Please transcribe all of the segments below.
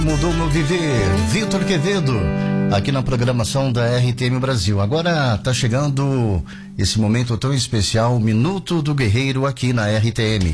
Mudou meu viver, Vitor Quevedo, aqui na programação da RTM Brasil. Agora tá chegando esse momento tão especial, Minuto do Guerreiro aqui na RTM.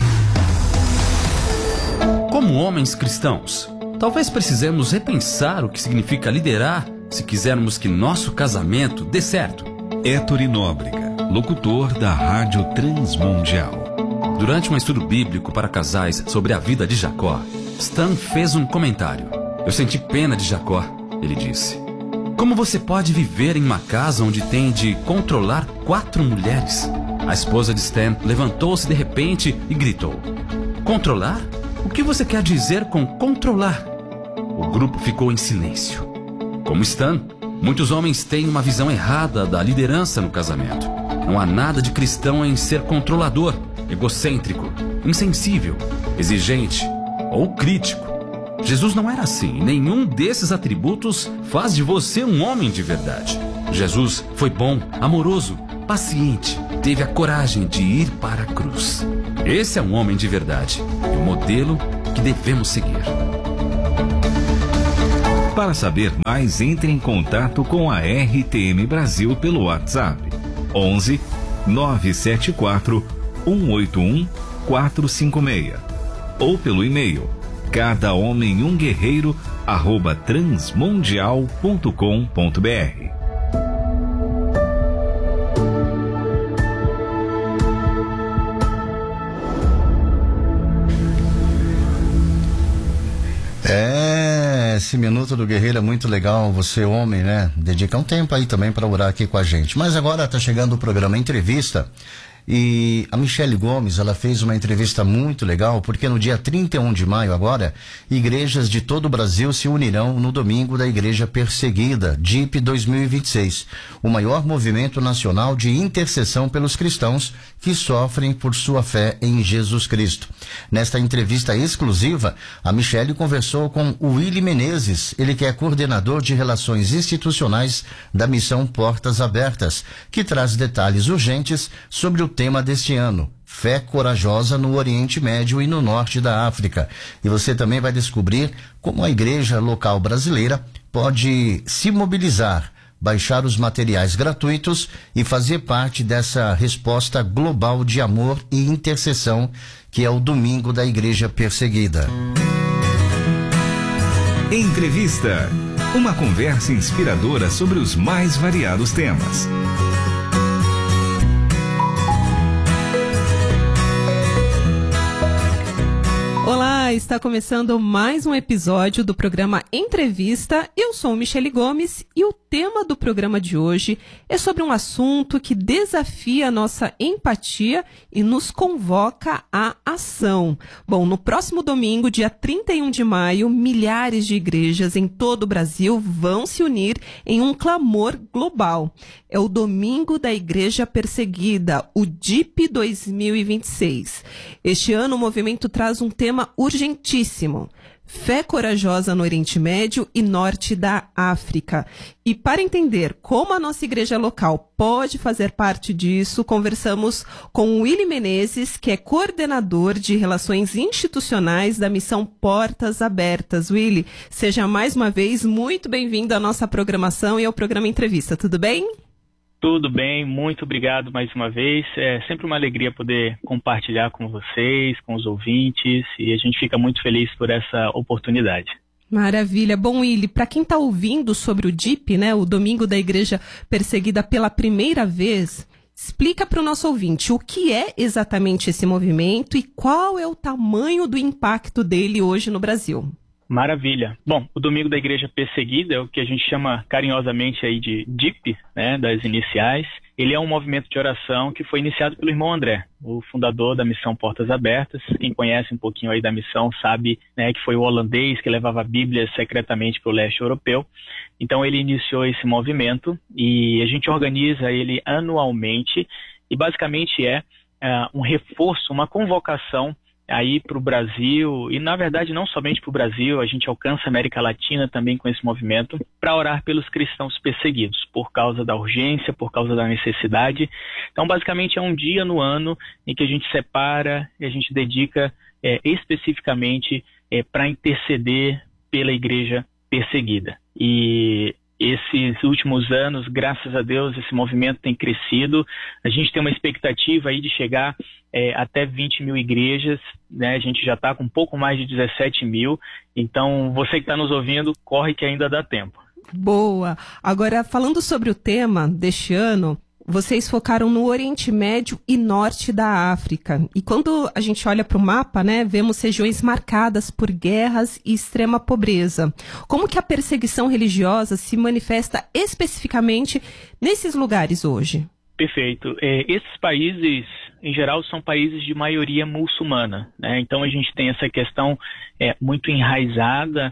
Como homens cristãos, talvez precisemos repensar o que significa liderar se quisermos que nosso casamento dê certo. Héctor Nóbrega, locutor da Rádio Transmundial. Durante um estudo bíblico para casais sobre a vida de Jacó, Stan fez um comentário. Eu senti pena de Jacó, ele disse. Como você pode viver em uma casa onde tem de controlar 4 mulheres? A esposa de Stan levantou-se de repente e gritou: Controlar? O que você quer dizer com controlar? O grupo ficou em silêncio. Como Stan, muitos homens têm uma visão errada da liderança no casamento. Não há nada de cristão em ser controlador, egocêntrico, insensível, exigente ou crítico. Jesus não era assim. Nenhum desses atributos faz de você um homem de verdade. Jesus foi bom, amoroso, paciente. Teve a coragem de ir para a cruz. Esse é um homem de verdade e o modelo que devemos seguir. Para saber mais, entre em contato com a RTM Brasil pelo WhatsApp 11 974 181 456 ou pelo e-mail cadahomenhumguerreiro@transmundial.com.br. Esse Minuto do Guerreiro é muito legal, você homem, né? Dedica um tempo aí também para orar aqui com a gente. Mas agora tá chegando o programa Entrevista. E a Michele Gomes, ela fez uma entrevista muito legal, porque no dia 31 de maio agora, igrejas de todo o Brasil se unirão no Domingo da Igreja Perseguida, DIP 2026, o maior movimento nacional de intercessão pelos cristãos que sofrem por sua fé em Jesus Cristo. Nesta entrevista exclusiva, a Michele conversou com o Willy Menezes, ele que é coordenador de Relações Institucionais da Missão Portas Abertas, que traz detalhes urgentes sobre o tema deste ano, fé corajosa no Oriente Médio e no Norte da África. E você também vai descobrir como a igreja local brasileira pode se mobilizar, baixar os materiais gratuitos e fazer parte dessa resposta global de amor e intercessão que é o Domingo da Igreja Perseguida. Entrevista. Uma conversa inspiradora sobre os mais variados temas. Olá, está começando mais um episódio do programa Entrevista. Eu sou Michele Gomes e o tema do programa de hoje é sobre um assunto que desafia a nossa empatia e nos convoca à ação. Bom, no próximo domingo, dia 31 de maio, milhares de igrejas em todo o Brasil vão se unir em um clamor global. É o Domingo da Igreja Perseguida, o DIP 2026. Este ano o movimento traz um tema urgentíssimo: fé corajosa no Oriente Médio e Norte da África. E para entender como a nossa igreja local pode fazer parte disso, conversamos com o Willy Menezes, que é coordenador de Relações Institucionais da Missão Portas Abertas. Willy, seja mais uma vez muito bem-vindo à nossa programação e ao programa Entrevista. Tudo bem? Tudo bem, muito obrigado mais uma vez. É sempre uma alegria poder compartilhar com vocês, com os ouvintes, e a gente fica muito feliz por essa oportunidade. Maravilha. Bom, Willy, para quem está ouvindo sobre o DIP, né, o Domingo da Igreja Perseguida pela primeira vez, explica para o nosso ouvinte o que é exatamente esse movimento e qual é o tamanho do impacto dele hoje no Brasil. Maravilha. Bom, o Domingo da Igreja Perseguida é o que a gente chama carinhosamente aí de DIP, né, das iniciais. Ele é um movimento de oração que foi iniciado pelo irmão André, o fundador da Missão Portas Abertas. Quem conhece um pouquinho aí da missão sabe, né, que foi o holandês que levava Bíblias secretamente para o leste europeu. Então ele iniciou esse movimento e a gente organiza ele anualmente e basicamente é um reforço, uma convocação aí para o Brasil, e na verdade não somente para o Brasil, a gente alcança a América Latina também com esse movimento, para orar pelos cristãos perseguidos, por causa da urgência, por causa da necessidade. Então basicamente é um dia no ano em que a gente separa e a gente dedica especificamente para interceder pela igreja perseguida. E esses últimos anos, graças a Deus, esse movimento tem crescido. A gente tem uma expectativa aí de chegar até 20 mil igrejas, né? A gente já está com um pouco mais de 17 mil. Então, você que está nos ouvindo, corre que ainda dá tempo. Boa! Agora, falando sobre o tema deste ano, vocês focaram no Oriente Médio e Norte da África. E quando a gente olha para o mapa, né, vemos regiões marcadas por guerras e extrema pobreza. Como que a perseguição religiosa se manifesta especificamente nesses lugares hoje? Perfeito. Esses países, em geral, são países de maioria muçulmana, né? Então a gente tem essa questão muito enraizada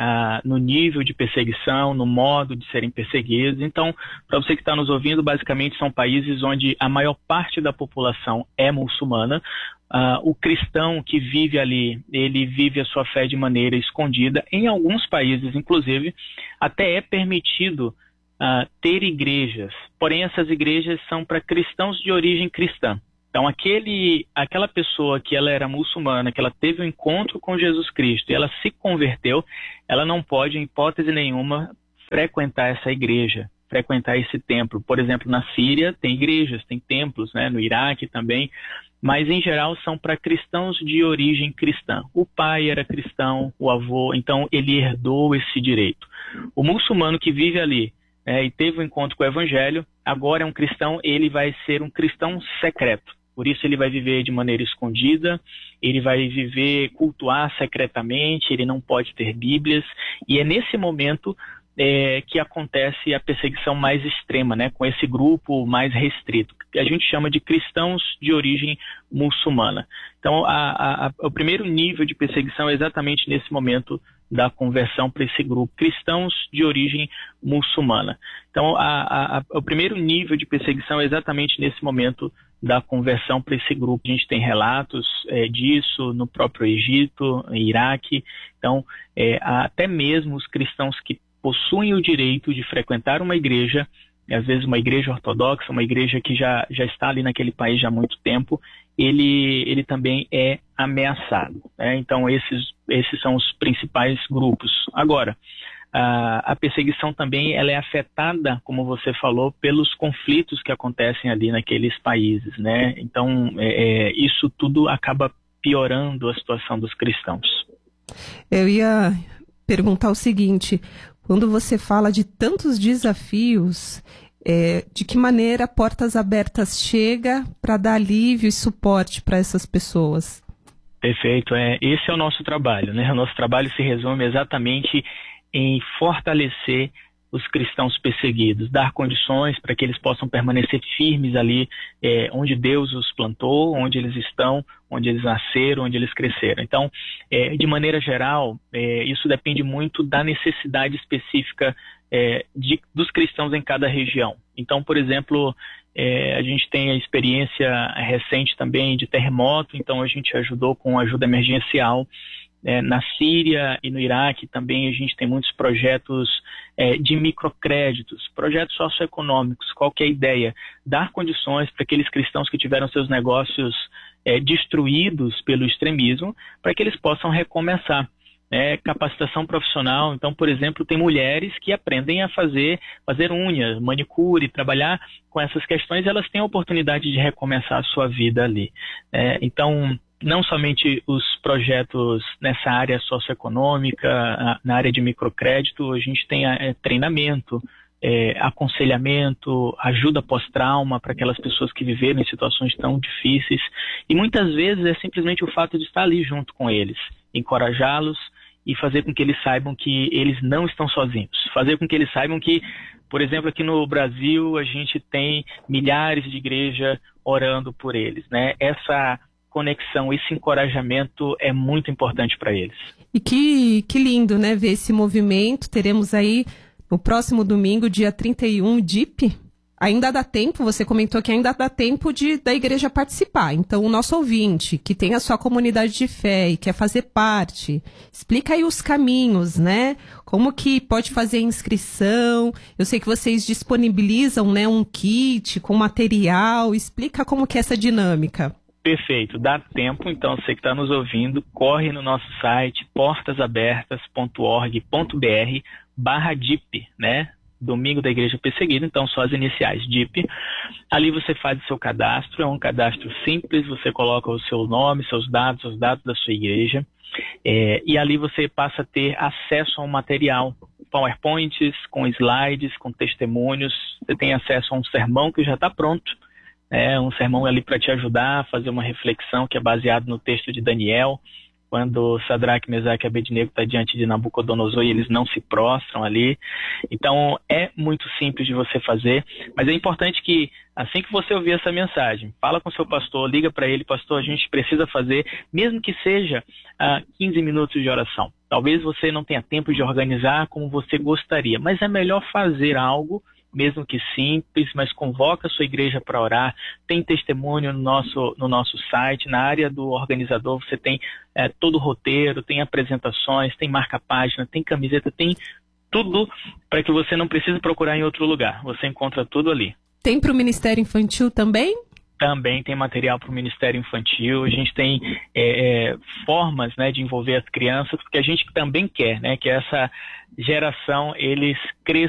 no nível de perseguição, no modo de serem perseguidos. Então, para você que está nos ouvindo, basicamente são países onde a maior parte da população é muçulmana. O cristão que vive ali, ele vive a sua fé de maneira escondida. Em alguns países, inclusive, até é permitido ter igrejas, porém essas igrejas são para cristãos de origem cristã. Então, aquela pessoa que ela era muçulmana, que ela teve um encontro com Jesus Cristo e ela se converteu, ela não pode, em hipótese nenhuma, frequentar essa igreja, frequentar esse templo. Por exemplo, na Síria tem igrejas, tem templos, né? No Iraque também, mas em geral são para cristãos de origem cristã. O pai era cristão, o avô, então ele herdou esse direito. O muçulmano que vive ali e teve um encontro com o evangelho, agora é um cristão, ele vai ser um cristão secreto. Por isso ele vai viver de maneira escondida, ele vai cultuar secretamente, ele não pode ter bíblias, e é nesse momento que acontece a perseguição mais extrema, né, com esse grupo mais restrito, que a gente chama de cristãos de origem muçulmana. Então, o primeiro nível de perseguição é exatamente nesse momento da conversão para esse grupo, cristãos de origem muçulmana. Então, o primeiro nível de perseguição é exatamente nesse momento da conversão para esse grupo. A gente tem relatos disso no próprio Egito, Iraque. Então, até mesmo os cristãos que possuem o direito de frequentar uma igreja, às vezes uma igreja ortodoxa, uma igreja que já está ali naquele país já há muito tempo, ele também é ameaçado, né? Então, esses são os principais grupos. Agora, a perseguição também ela é afetada, como você falou, pelos conflitos que acontecem ali naqueles países, né? Então, isso tudo acaba piorando a situação dos cristãos. Eu ia perguntar o seguinte: quando você fala de tantos desafios, de que maneira Portas Abertas chega para dar alívio e suporte para essas pessoas? Perfeito. Esse é o nosso trabalho, né? O nosso trabalho se resume exatamente em fortalecer os cristãos perseguidos, dar condições para que eles possam permanecer firmes ali onde Deus os plantou, onde eles estão, onde eles nasceram, onde eles cresceram. Então, de maneira geral, isso depende muito da necessidade específica dos cristãos em cada região. Então, por exemplo, a gente tem a experiência recente também de terremoto, então a gente ajudou com ajuda emergencial. Na Síria e no Iraque também a gente tem muitos projetos de microcréditos, projetos socioeconômicos. Qual que é a ideia? Dar condições para aqueles cristãos que tiveram seus negócios destruídos pelo extremismo, para que eles possam recomeçar. Capacitação profissional. Então, por exemplo, tem mulheres que aprendem a fazer unhas, manicure, trabalhar com essas questões, e elas têm a oportunidade de recomeçar a sua vida ali. Então, não somente os projetos nessa área socioeconômica, na área de microcrédito, a gente tem treinamento, aconselhamento, ajuda pós-trauma para aquelas pessoas que viveram em situações tão difíceis. E muitas vezes é simplesmente o fato de estar ali junto com eles, encorajá-los e fazer com que eles saibam que eles não estão sozinhos. Fazer com que eles saibam que, por exemplo, aqui no Brasil, a gente tem milhares de igrejas orando por eles, né? Essa conexão, esse encorajamento é muito importante para eles. E que lindo, né, ver esse movimento. Teremos aí no próximo domingo, dia 31, DIP. Ainda dá tempo, você comentou que ainda dá tempo da igreja participar. Então, o nosso ouvinte, que tem a sua comunidade de fé e quer fazer parte, explica aí os caminhos, né? Como que pode fazer a inscrição? Eu sei que vocês disponibilizam, né, um kit com material. Explica como que é essa dinâmica. Perfeito, dá tempo, então você que está nos ouvindo, corre no nosso site portasabertas.org.br/DIP, né? Domingo da Igreja Perseguida, então só as iniciais, DIP. Ali você faz o seu cadastro, é um cadastro simples, você coloca o seu nome, seus dados, os dados da sua igreja, e ali você passa a ter acesso a um material, PowerPoints, com slides, com testemunhos, você tem acesso a um sermão que já está pronto, um sermão ali para te ajudar a fazer uma reflexão que é baseado no texto de Daniel, quando Sadraque, Mesaque e Abednego está diante de Nabucodonosor e eles não se prostram ali. Então, é muito simples de você fazer, mas é importante que, assim que você ouvir essa mensagem, fala com seu pastor, liga para ele, pastor, a gente precisa fazer, mesmo que seja 15 minutos de oração. Talvez você não tenha tempo de organizar como você gostaria, mas é melhor fazer algo, mesmo que simples, mas convoca a sua igreja para orar. Tem testemunho no nosso site, na área do organizador você tem todo o roteiro, tem apresentações, tem marca-página, tem camiseta, tem tudo para que você não precise procurar em outro lugar. Você encontra tudo ali. Tem para o Ministério Infantil também? Também tem material para o Ministério Infantil. A gente tem formas, né, de envolver as crianças, porque a gente também quer, né, que essa geração eles cresçam